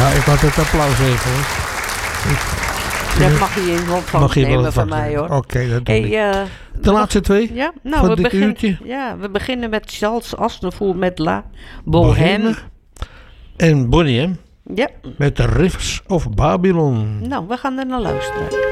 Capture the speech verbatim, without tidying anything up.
Ja, ik had het applaus even hoor. Ik, Dat mag je in ontvangst mag je nemen wel van mij hoor. Oké, okay, dat doe Hey, ik. uh, De laatste twee ja, nou, van we dit begin, uurtje. Ja, we beginnen met Charles Aznavour met La Bohème. En Bonnie M. Ja. Met de Rivers of Babylon. Nou, we gaan er naar luisteren.